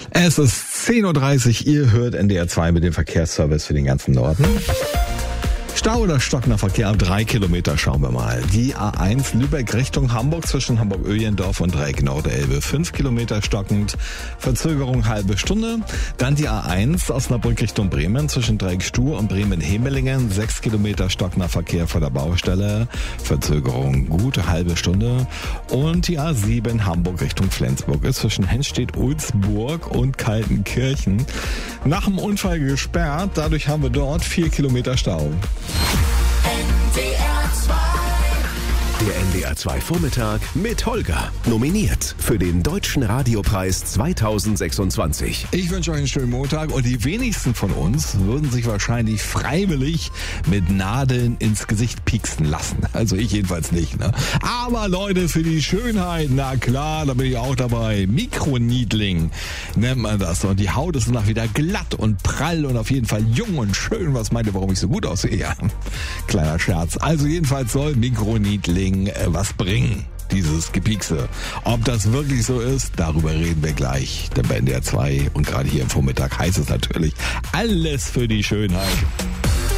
Es ist 10.30 Uhr, ihr hört NDR 2 mit dem Verkehrsservice für den ganzen Norden. Stau oder stockender Verkehr, 3 Kilometer schauen wir mal. Die A1 Lübeck Richtung Hamburg zwischen Hamburg-Öhlendorf und Dreieck Nordelbe. 5 Kilometer stockend, Verzögerung halbe Stunde. Dann die A1 Osnabrück Richtung Bremen zwischen Dreieck Stuhr und Bremen-Hemelingen. 6 Kilometer stockender Verkehr vor der Baustelle. Verzögerung gute halbe Stunde. Und die A7 Hamburg Richtung Flensburg ist zwischen Henstedt-Ulzburg und Kaltenkirchen nach dem Unfall gesperrt. Dadurch haben wir dort 4 Kilometer Stau. Der NDR 2 Vormittag mit Holger. Nominiert für den Deutschen Radiopreis 2026. Ich wünsche euch einen schönen Montag und die wenigsten von uns würden sich wahrscheinlich freiwillig mit Nadeln ins Gesicht pieksen lassen. Also ich jedenfalls nicht, ne? Aber Leute, für die Schönheit, na klar, da bin ich auch dabei. Mikroneedling nennt man das. Und die Haut ist danach wieder glatt und prall und auf jeden Fall jung und schön. Was meint ihr, warum ich so gut aussehe? Ja, kleiner Scherz. Also jedenfalls soll Mikroneedling was bringen, dieses Gepiekse. Ob das wirklich so ist, darüber reden wir gleich. Denn bei NDR 2 und gerade hier im Vormittag heißt es natürlich alles für die Schönheit.